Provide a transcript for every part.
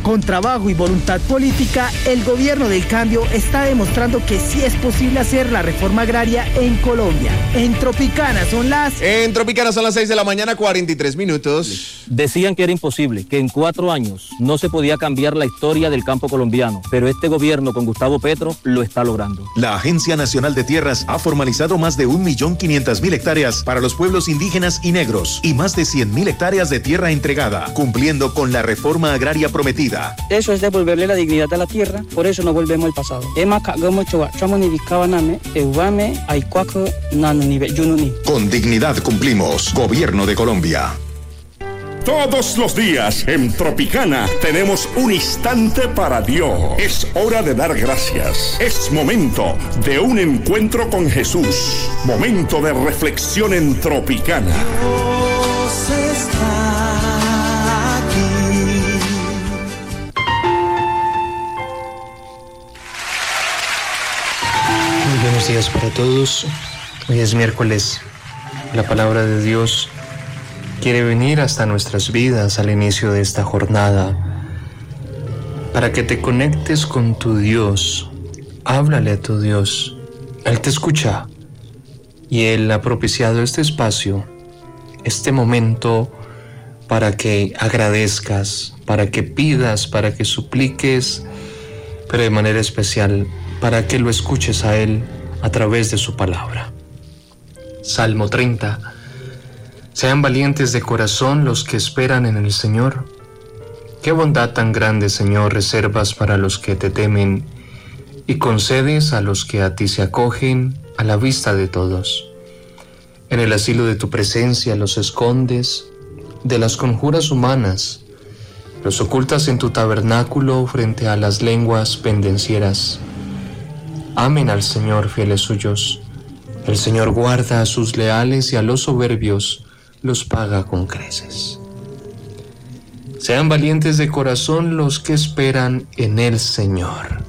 Con trabajo y voluntad política, el gobierno del cambio está demostrando que sí es posible hacer la reforma agraria en Colombia. En Tropicana son las 6 de la mañana, 43 minutos. Decían que era imposible, que en 4 años no se podía cambiar la historia del campo colombiano, pero este gobierno con Gustavo Petro lo está logrando. La Agencia Nacional de Tierras ha formalizado más de 1.500.000 hectáreas para los pueblos indígenas y negros y más de 100.000 hectáreas de tierra entregada, cumpliendo con la reforma agraria prometida. Eso es devolverle la dignidad a la tierra, por eso no volvemos al pasado. Con dignidad cumplimos. Gobierno de Colombia. Todos los días en Tropicana tenemos un instante para Dios. Es hora de dar gracias. Es momento de un encuentro con Jesús. Momento de reflexión en Tropicana. Dios está aquí. Muy buenos días para todos. Hoy es miércoles. La palabra de Dios quiere venir hasta nuestras vidas al inicio de esta jornada para que te conectes con tu Dios. Háblale a tu Dios. Él te escucha y Él ha propiciado este espacio, este momento para que agradezcas, para que pidas, para que supliques, pero de manera especial para que lo escuches a Él a través de su palabra. Salmo 30. Sean valientes de corazón los que esperan en el Señor. Qué bondad tan grande, Señor, reservas para los que te temen y concedes a los que a ti se acogen a la vista de todos. En el asilo de tu presencia los escondes de las conjuras humanas, los ocultas en tu tabernáculo frente a las lenguas pendencieras. Amen al Señor, fieles suyos. El Señor guarda a sus leales y a los soberbios los paga con creces. Sean valientes de corazón los que esperan en el Señor.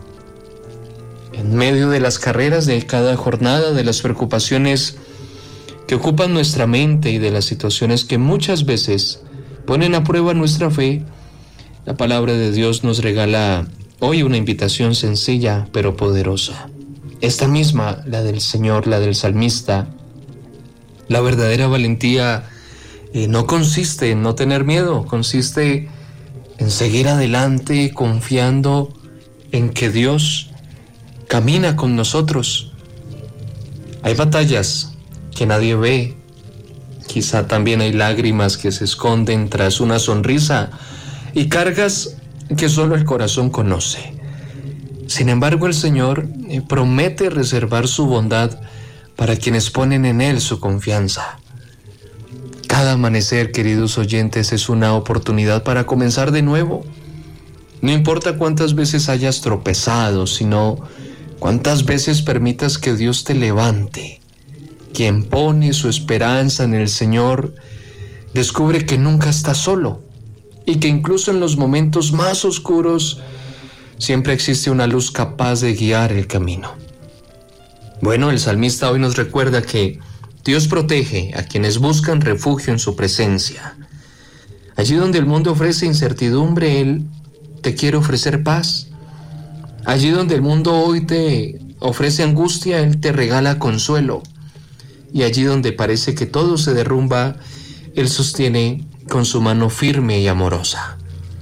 En medio de las carreras de cada jornada, de las preocupaciones que ocupan nuestra mente y de las situaciones que muchas veces ponen a prueba nuestra fe, la palabra de Dios nos regala hoy una invitación sencilla pero poderosa. Esta misma, la del Señor, la del salmista. La verdadera valentía no consiste en no tener miedo, consiste en seguir adelante confiando en que Dios camina con nosotros. Hay batallas que nadie ve, quizá también hay lágrimas que se esconden tras una sonrisa y cargas que solo el corazón conoce. Sin embargo, el Señor promete reservar su bondad para quienes ponen en Él su confianza. Cada amanecer, queridos oyentes, es una oportunidad para comenzar de nuevo. No importa cuántas veces hayas tropezado, sino cuántas veces permitas que Dios te levante. Quien pone su esperanza en el Señor descubre que nunca está solo y que incluso en los momentos más oscuros siempre existe una luz capaz de guiar el camino. Bueno, el salmista hoy nos recuerda que Dios protege a quienes buscan refugio en su presencia. Allí donde el mundo ofrece incertidumbre, Él te quiere ofrecer paz. Allí donde el mundo hoy te ofrece angustia, Él te regala consuelo. Y allí donde parece que todo se derrumba, Él sostiene con su mano firme y amorosa.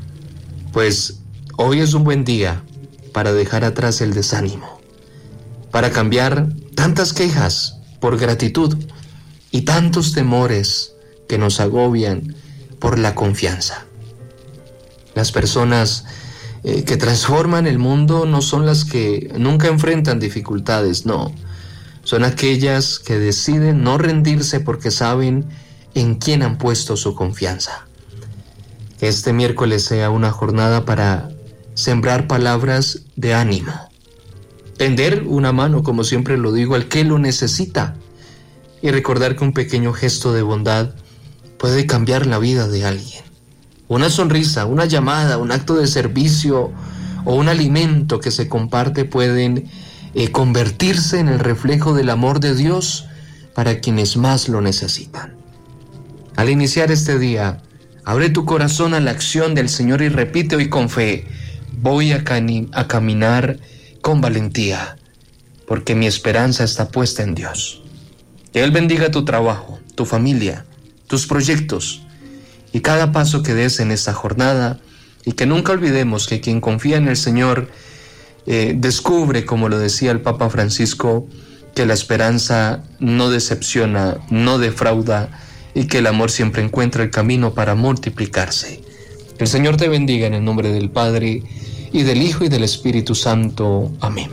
Pues hoy es un buen día para dejar atrás el desánimo, para cambiar tantas quejas por gratitud y tantos temores que nos agobian por la confianza. Las personas que transforman el mundo no son las que nunca enfrentan dificultades, no. Son aquellas que deciden no rendirse porque saben en quién han puesto su confianza. Que este miércoles sea una jornada para sembrar palabras de ánimo. Tender una mano, como siempre lo digo, al que lo necesita. Y recordar que un pequeño gesto de bondad puede cambiar la vida de alguien. Una sonrisa, una llamada, un acto de servicio o un alimento que se comparte pueden convertirse en el reflejo del amor de Dios para quienes más lo necesitan. Al iniciar este día, Abre tu corazón a la acción del Señor y repite hoy con fe: voy a caminar con valentía, porque mi esperanza está puesta en Dios. Que Él bendiga tu trabajo, tu familia, tus proyectos y cada paso que des en esta jornada, y que nunca olvidemos que quien confía en el Señor descubre, como lo decía el Papa Francisco, que la esperanza no decepciona, no defrauda, y que el amor siempre encuentra el camino para multiplicarse. Que el Señor te bendiga en el nombre del Padre, y del Hijo, y del Espíritu Santo. Amén.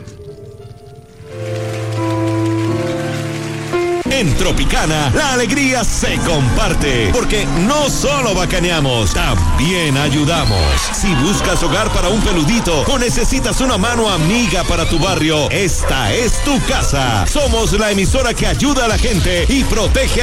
En Tropicana, la alegría se comparte, porque no solo bacaneamos, también ayudamos. Si buscas hogar para un peludito o necesitas una mano amiga para tu barrio, esta es tu casa. Somos la emisora que ayuda a la gente y protege a